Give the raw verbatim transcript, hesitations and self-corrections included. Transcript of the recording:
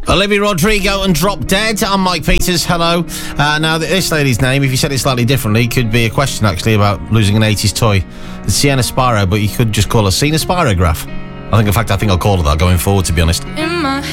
Olivia Rodrigo and Drop Dead. I'm Mike Peters. Hello. Uh, now, this lady's name, if you said it slightly differently, could be a question, actually, about losing an eighties toy. It's Sienna Sparrow, but you could just call her Sienna Spirograph. I think, in fact, I think I'll call her that going forward, to be honest. In my